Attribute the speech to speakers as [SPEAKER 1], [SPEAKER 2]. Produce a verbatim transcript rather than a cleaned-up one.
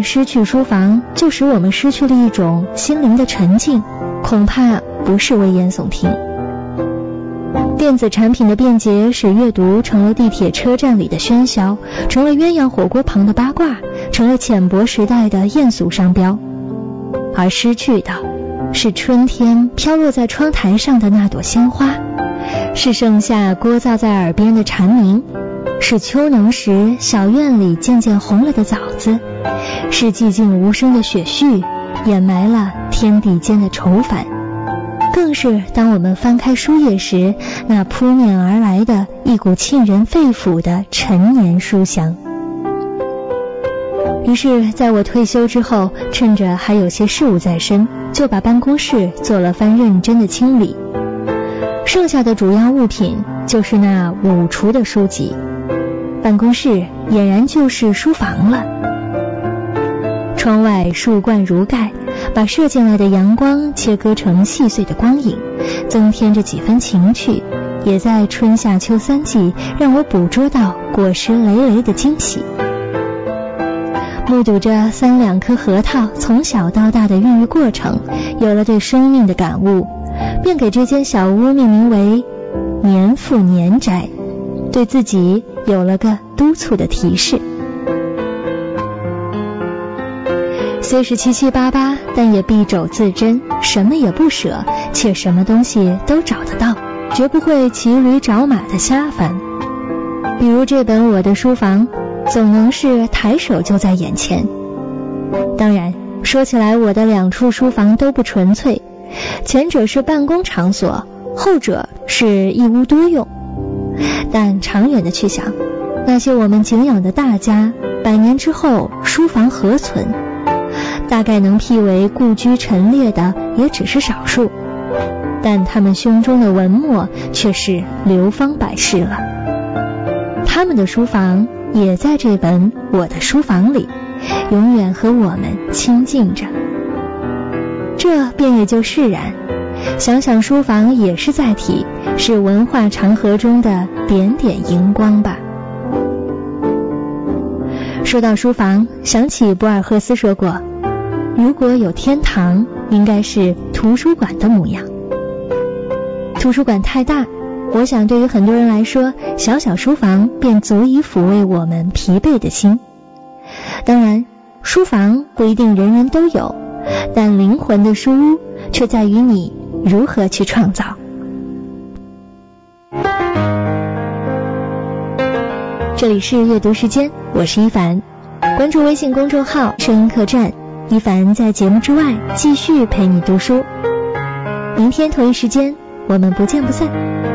[SPEAKER 1] 失去书房就使我们失去了一种心灵的沉静，恐怕不是危言耸听。电子产品的便捷使阅读成了地铁车站里的喧嚣，成了鸳鸯火锅旁的八卦，成了浅薄时代的艳俗商标。而失去的是春天飘落在窗台上的那朵鲜花，是盛夏聒噪在耳边的蝉鸣，是秋浓时小院里渐渐红了的枣子，是寂静无声的雪絮掩埋了天地间的愁烦，更是当我们翻开书页时那扑面而来的一股沁人肺腑的陈年书香。于是在我退休之后，趁着还有些事务在身，就把办公室做了番认真的清理。剩下的主要物品就是那五橱的书籍，办公室俨然就是书房了。窗外树冠如盖，把射进来的阳光切割成细碎的光影，增添着几分情趣，也在春夏秋三季让我捕捉到果实累累的惊喜。目睹着三两颗核桃从小到大的孕育过程，有了对生命的感悟，便给这间小屋命名为年复年宅，对自己有了个督促的提示。虽是七七八八，但也敝帚自珍，什么也不舍，且什么东西都找得到，绝不会骑驴找马的瞎翻。比如这本我的书房，总能是抬手就在眼前。当然说起来，我的两处书房都不纯粹，前者是办公场所，后者是一屋多用。但长远的去想，那些我们敬仰的大家，百年之后书房何存？大概能辟为故居陈列的也只是少数，但他们胸中的文墨却是流芳百世了。他们的书房也在这本我的书房里，永远和我们亲近着。这便也就释然，想想书房也是载体，是文化长河中的点点荧光吧。说到书房，想起博尔赫斯说过，如果有天堂，应该是图书馆的模样。图书馆太大，我想对于很多人来说，小小书房便足以抚慰我们疲惫的心。当然，书房不一定人人都有，但灵魂的书屋却在于你如何去创造。这里是阅读时间，我是一凡，关注微信公众号声音客栈，一凡在节目之外继续陪你读书。明天同一时间，我们不见不散。